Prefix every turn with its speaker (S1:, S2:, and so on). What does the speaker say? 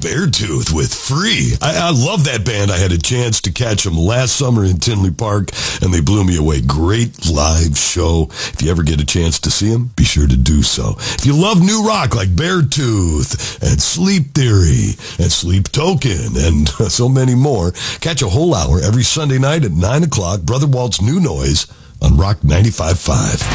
S1: Beartooth with Free. I love that band. I had a chance to catch them last summer in Tinley Park, and they blew me away. Great live show. If you ever get a chance to see them, be sure to do so. If you love new rock like Beartooth and Sleep Theory and Sleep Token and so many more, catch a whole hour every Sunday night at 9 o'clock, Brother Walt's New Noise on Rock 95.5.